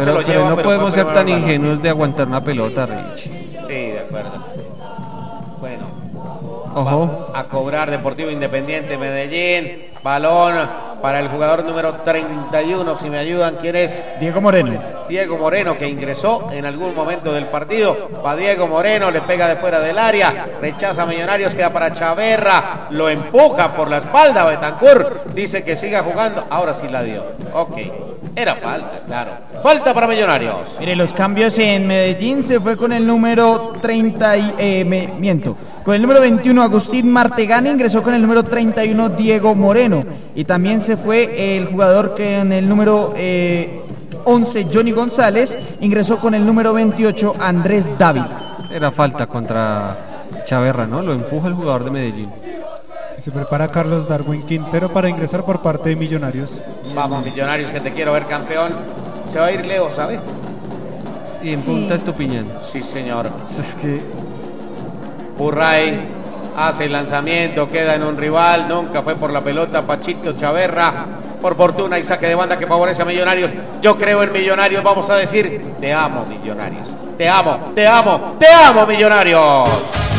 se lo pero lleva. no pero podemos fue ser primero tan el balón. ingenuos de aguantar una pelota, Rich. Sí, de acuerdo. Bueno, Ojo. va a cobrar Deportivo Independiente Medellín. Balón para el jugador número 31. Si me ayudan, ¿quién es? Diego Moreno. Diego Moreno, que ingresó en algún momento del partido. Va Diego Moreno, le pega de fuera del área, rechaza a Millonarios, queda para Chaverra, lo empuja por la espalda. Betancur dice que siga jugando. Ahora sí la dio. Ok, era falta, claro. Falta para Millonarios. Mire, los cambios en Medellín se fue con el número 30 miento. Con el número 21 Agustín Martegani, ingresó con el número 31 Diego Moreno. Y también se fue el jugador que en el número 11 Johnny González, ingresó con el número 28 Andrés Dávila. Era falta contra Chaverra, ¿no? Lo empuja el jugador de Medellín. Se prepara Carlos Darwin Quintero para ingresar por parte de Millonarios. Vamos, Millonarios, que te quiero ver campeón. Se va a ir Leo, ¿sabes? Y en punta Estupiñán. Sí, señor. Es que Purray hace el lanzamiento, queda en un rival, nunca fue por la pelota. Pachito Chaverra, por fortuna y saque de banda que favorece a Millonarios. Yo creo en Millonarios, vamos a decir, te amo, Millonarios. Te amo, te amo, te amo, Millonarios.